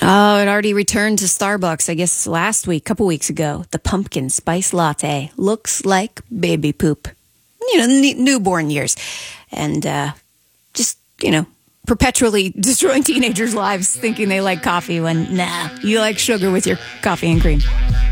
Oh, it already returned to Starbucks, I guess last week, couple weeks ago. The pumpkin spice latte looks like baby poop. Newborn years. And just, perpetually destroying teenagers' lives thinking they like coffee when, nah, you like sugar with your coffee and cream.